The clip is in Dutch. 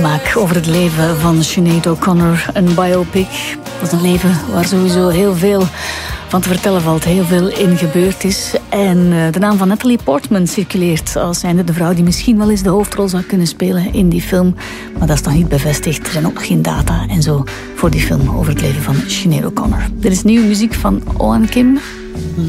Maak over het leven van Sinead O'Connor, een biopic. Dat is een leven waar sowieso heel veel van te vertellen valt, heel veel in gebeurd is. En de naam van Natalie Portman circuleert als zijnde de vrouw die misschien wel eens de hoofdrol zou kunnen spelen in die film. Maar dat is nog niet bevestigd. Er zijn ook nog geen data en zo voor die film over het leven van Sinead O'Connor. Dit is nieuwe muziek van Owen Kim.